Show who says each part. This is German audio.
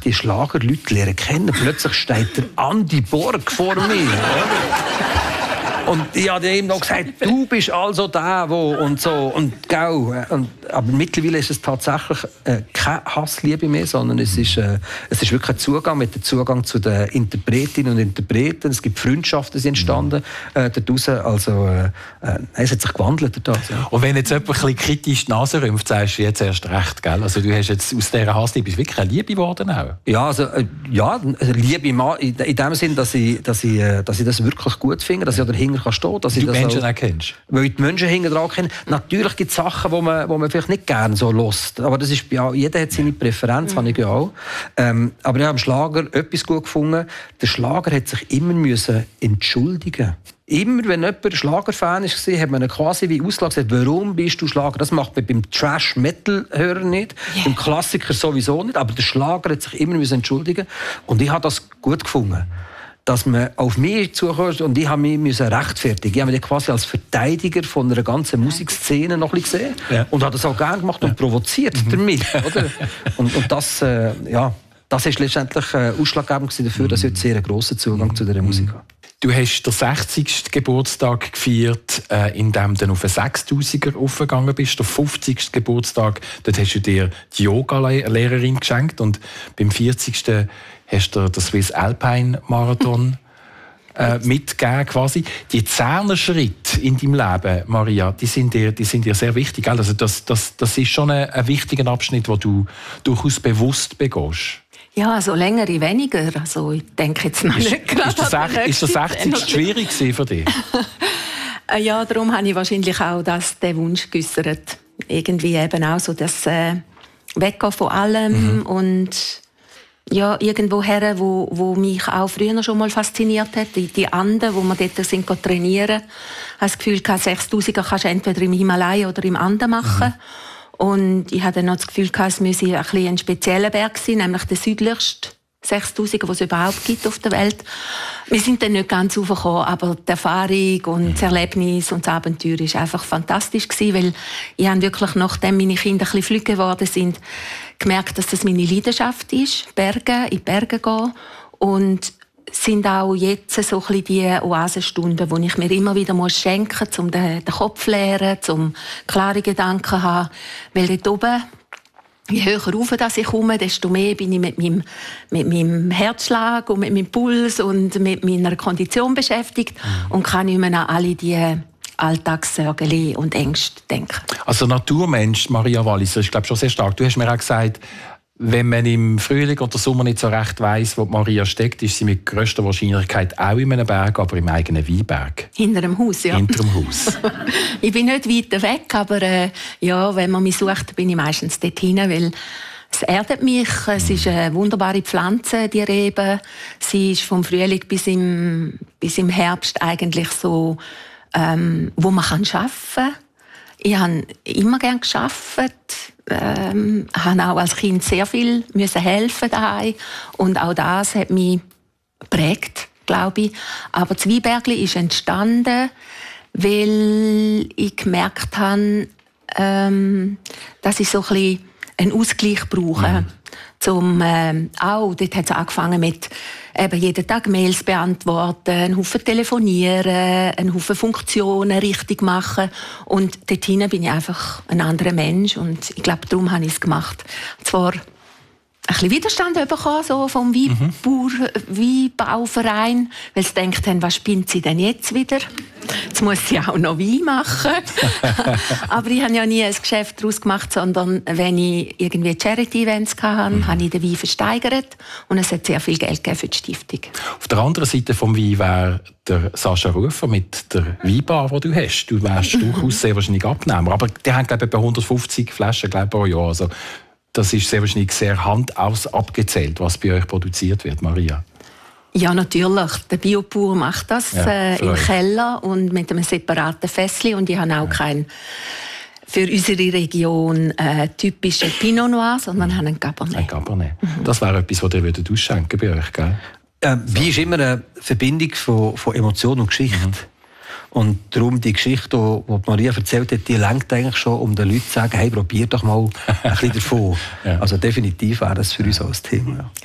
Speaker 1: die Schlagerleute lernen kennen. Plötzlich steht der Andi Borg vor mir. Und ich habe ihm noch gesagt, du bist also der, wo und so. Und, aber mittlerweile ist es tatsächlich keine Hassliebe mehr, sondern es ist wirklich ein Zugang, mit dem Zugang zu den Interpretinnen und Interpreten. Es gibt Freundschaften, die entstanden daraus. Also, es hat sich gewandelt. Das, ja.
Speaker 2: Und wenn jetzt jemand ein bisschen kritisch die Nase rümpft, sagst du jetzt erst recht, gell? Also du hast jetzt aus dieser Hassliebe wirklich eine Liebe geworden auch?
Speaker 1: Ja, also, Liebe in dem Sinn, dass ich das wirklich gut finde, dass ich dahinter kann stehen, dass
Speaker 2: du Menschen auch kennst.
Speaker 1: Weil ich die Menschen hinten dran kenne. Natürlich gibt es Sachen, die man vielleicht nicht gerne so hört. Aber das ist, ja, jeder hat seine Präferenz, habe ich ja auch. Aber ich habe im Schlager etwas gut gefunden. Der Schlager hat sich immer entschuldigen. Immer, wenn jemand ein Schlagerfan war, hat man ihn quasi wie ausgelassen gesagt, warum bist du Schlager? Das macht man beim Trash-Metal-Hörer nicht, beim Klassiker sowieso nicht. Aber der Schlager hat sich immer entschuldigen. Und ich habe das gut gefunden. Dass man auf mich zukommt und ich musste mich rechtfertigen. Ich habe mich quasi als Verteidiger von einer ganzen Musikszene noch ein bisschen gesehen und habe das auch gerne gemacht und provoziert damit. Oder? Und das, das ist letztendlich ausschlaggebend dafür, dass ich jetzt sehr einen grossen Zugang zu dieser Musik habe.
Speaker 2: Du hast den 60. Geburtstag gefeiert, indem du auf einen 6000er aufgegangen bist. Der 50. Geburtstag, dort hast du dir die Yoga-Lehrerin geschenkt und beim 40. hast du den Swiss Alpine Marathon mitgegeben quasi. Die 10er Schritte in deinem Leben, Maria, die sind dir sehr wichtig. Also das ist schon ein wichtiger Abschnitt, den du durchaus bewusst begehst.
Speaker 3: Ja, also längere weniger. Also ich denke jetzt noch nicht gerade.
Speaker 2: Ist der 60. schwierig für dich?
Speaker 3: Ja, darum habe ich wahrscheinlich auch den Wunsch geäussert. Irgendwie eben auch so das Weggehen von allem und ja, irgendwo her, wo mich auch früher schon mal fasziniert hat. Die Anden, wo wir dort sind trainieren. Ich habe das Gefühl, 6000er kannst du entweder im Himalaya oder im Anden machen. Und ich hatte dann noch das Gefühl, es müsse ein spezieller Berg sein, nämlich der südlichste 6000er, den es überhaupt gibt auf der Welt. Wir sind dann nicht ganz raufgekommen, aber die Erfahrung und das Erlebnis und das Abenteuer war einfach fantastisch gewesen, weil ich habe wirklich, nachdem meine Kinder ein bisschen flügge geworden sind, gemerkt, dass das meine Leidenschaft ist, in die Berge gehen. Und sind auch jetzt so ein bisschen die Oasenstunden, die ich mir immer wieder schenken muss, um den Kopf zu leeren, um klare Gedanken zu haben. Weil dort oben, je höher rauf ich komme, desto mehr bin ich mit meinem Herzschlag und mit meinem Puls und mit meiner Kondition beschäftigt und kann nicht mehr an alle die Alltagssorgen und Ängste denken.
Speaker 2: Also Naturmensch, Maria Walliser, ist, glaube ich, schon sehr stark. Du hast mir auch gesagt, wenn man im Frühling oder Sommer nicht so recht weiss, wo Maria steckt, ist sie mit grösster Wahrscheinlichkeit auch in einem Berg, aber im eigenen Weinberg.
Speaker 3: Hinter dem Haus, ja.
Speaker 2: Hinter dem Haus.
Speaker 3: Ich bin nicht weit weg, aber ja, wenn man mich sucht, bin ich meistens dort hin, weil es erdet mich. Es ist eine wunderbare Pflanze, die Rebe. Sie ist vom Frühling bis im Herbst eigentlich so, wo man arbeiten kann. Ich habe immer gerne gearbeitet. Habe auch als Kind sehr viel helfen daheim und auch das hat mich geprägt, glaube ich. Aber das Weinbergli ist entstanden, weil ich gemerkt habe, dass ich so ein bisschen einen Ausgleich brauche. Dort hat es angefangen mit jeden Tag Mails beantworten, einen Haufen telefonieren, einen Haufen Funktionen richtig machen. Und dort hinein bin ich einfach ein anderer Mensch. Und ich glaube, darum habe ich es gemacht. Zwar ein bisschen Widerstand bekommen, so vom Weinbauverein, weil sie gedacht haben, was spinnt sie denn jetzt wieder? Jetzt muss sie auch noch Wein machen. Aber ich habe ja nie ein Geschäft daraus gemacht, sondern wenn ich irgendwie Charity-Events hatte, habe ich den Wein versteigert und es hat sehr viel Geld gegeben für die Stiftung.
Speaker 2: Auf der anderen Seite des Wein wäre der Sascha Rufer mit der Weinbar, die du hast. Du wärst durchaus sehr wahrscheinlich Abnehmer. Aber die haben, glaube ich, etwa 150 Flaschen pro Jahr. Also, das ist sehr wahrscheinlich sehr handaus abgezählt, was bei euch produziert wird, Maria.
Speaker 3: Ja, natürlich. Der Biopur macht das im Keller und mit einem separaten Fässchen. Und ich habe auch keinen für unsere Region typischen Pinot Noir, sondern haben einen Cabernet.
Speaker 2: Ein Cabernet. Das wäre etwas, was ihr ausschenken bei euch, gell?
Speaker 1: Wein ist immer eine Verbindung von Emotion und Geschichte. Und darum die Geschichte, die Maria erzählt hat, die reicht eigentlich schon, um den Leuten zu sagen, hey, probier doch mal ein bisschen davon. Also definitiv wäre das für uns auch ein Thema. Ja.